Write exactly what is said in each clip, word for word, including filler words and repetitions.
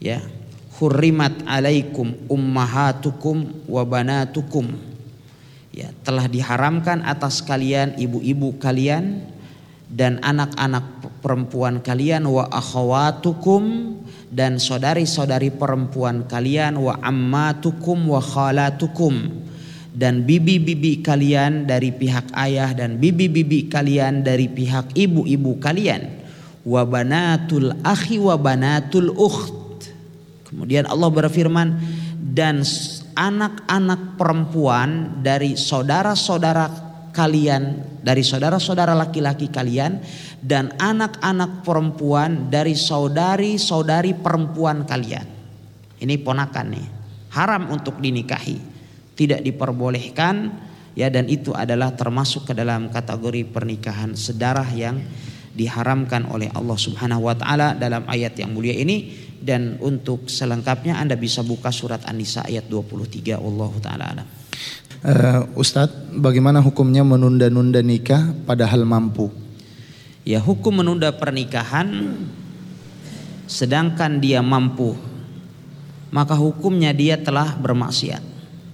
Ya, hurrimat alaikum ummahatukum wa banatukum. Ya, telah diharamkan atas kalian ibu-ibu kalian dan anak-anak perempuan kalian, wa akhawatukum, dan saudari-saudari perempuan kalian, wa ammatukum wa khalatukum, dan bibi-bibi kalian dari pihak ayah dan bibi-bibi kalian dari pihak ibu-ibu kalian, wa banatul akhi wa banatul ukht. Kemudian Allah berfirman, dan anak-anak perempuan dari saudara-saudara kalian, dari saudara-saudara laki-laki kalian, dan anak-anak perempuan dari saudari-saudari perempuan kalian. Ini ponakan nih, haram untuk dinikahi, tidak diperbolehkan ya, dan itu adalah termasuk ke dalam kategori pernikahan sedarah yang diharamkan oleh Allah Subhanahu wa taala dalam ayat yang mulia ini. Dan untuk selengkapnya Anda bisa buka surat An-Nisa ayat dua puluh tiga. Wallahu taala alam. Uh, Ustadz, bagaimana hukumnya menunda-nunda nikah padahal mampu? Ya, hukum menunda pernikahan sedangkan dia mampu, maka hukumnya dia telah bermaksiat.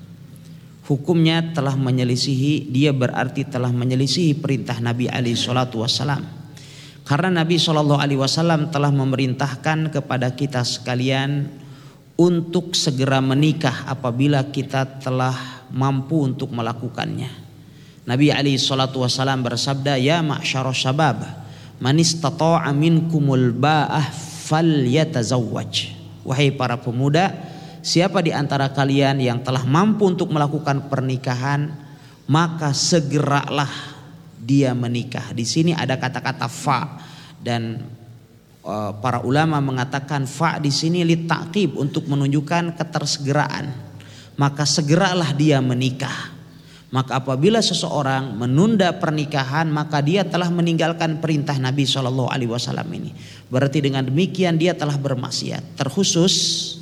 Hukumnya telah menyelisihi, dia berarti telah menyelisihi perintah Nabi alaihi salatu wassalam. Karena Nabi shallallahu alaihi wasallam telah memerintahkan kepada kita sekalian untuk segera menikah apabila kita telah mampu untuk melakukannya. Nabi alaihi salatu wassalam bersabda, ya ma'syarus syabab, man istata'a minkumul ba'ah falyatazawwaj. Wahai para pemuda, siapa di antara kalian yang telah mampu untuk melakukan pernikahan, maka segeralah dia menikah. Di sini ada kata-kata fa, dan uh, para ulama mengatakan fa di sini lit ta'qib, untuk menunjukkan ketersegeraan. Maka segeralah dia menikah. Maka apabila seseorang menunda pernikahan, maka dia telah meninggalkan perintah Nabi shallallahu alaihi wasallam ini. Berarti dengan demikian dia telah bermaksiat. Terkhusus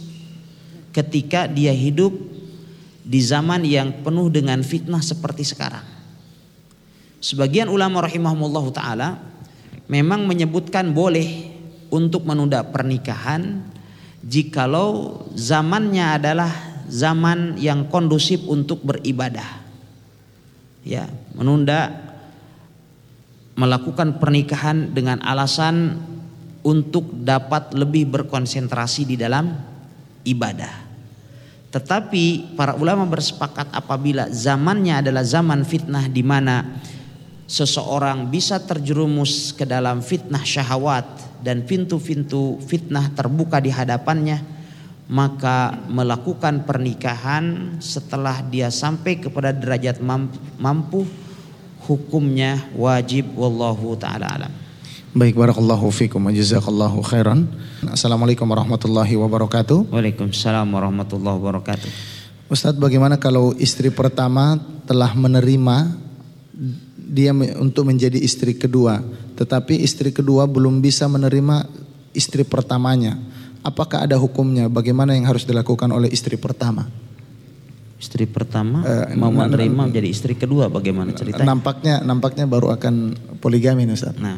ketika dia hidup di zaman yang penuh dengan fitnah seperti sekarang. Sebagian ulama rahimahumullah ta'ala memang menyebutkan boleh untuk menunda pernikahan jikalau zamannya adalah zaman yang kondusif untuk beribadah. Ya, menunda melakukan pernikahan dengan alasan untuk dapat lebih berkonsentrasi di dalam ibadah. Tetapi para ulama bersepakat apabila zamannya adalah zaman fitnah, di mana seseorang bisa terjerumus ke dalam fitnah syahwat dan pintu-pintu fitnah terbuka di hadapannya, maka melakukan pernikahan setelah dia sampai kepada derajat mampu, hukumnya wajib. Wallahu ta'ala alam. Baik, barakallahu fikum wa jazakallahu khairan. Assalamualaikum warahmatullahi wabarakatuh. Waalaikumsalam warahmatullahi wabarakatuh. Ustadz, bagaimana kalau istri pertama telah menerima dia untuk menjadi istri kedua, tetapi istri kedua belum bisa menerima istri pertamanya? Apakah ada hukumnya? Bagaimana yang harus dilakukan oleh istri pertama? Istri pertama uh, mau menerima menjadi istri kedua, bagaimana ceritanya? Nampaknya nampaknya baru akan poligami, Ustaz. Nah,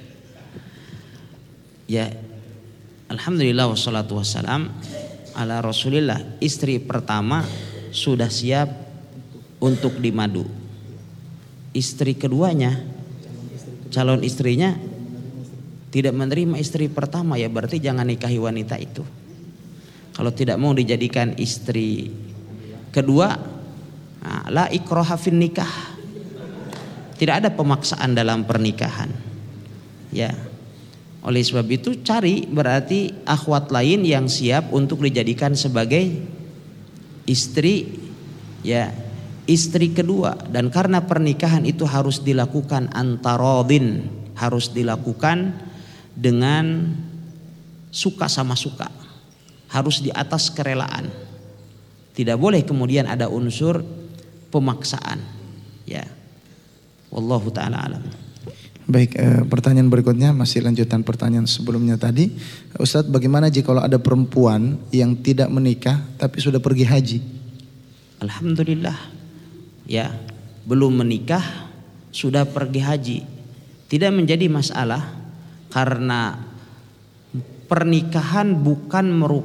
ya, alhamdulillah wassalatu wassalam ala rasulillah. Istri pertama sudah siap untuk dimadu. Istri keduanya, calon istrinya tidak menerima istri pertama, ya berarti jangan nikahi wanita itu. Kalau tidak mau dijadikan istri kedua, nah, la ikraha fin nikah, tidak ada pemaksaan dalam pernikahan. Ya, oleh sebab itu cari berarti akhwat lain yang siap untuk dijadikan sebagai istri, ya, istri kedua. Dan karena pernikahan itu harus dilakukan antarodin, harus dilakukan dengan suka sama suka, harus di atas kerelaan, tidak boleh kemudian ada unsur pemaksaan. Ya, wallahu ta'ala alam. Baik, eh, pertanyaan berikutnya masih lanjutan pertanyaan sebelumnya tadi. Ustadz, bagaimana jika kalau ada perempuan yang tidak menikah tapi sudah pergi haji? Alhamdulillah, ya, belum menikah sudah pergi haji, tidak menjadi masalah, karena pernikahan bukan merupakan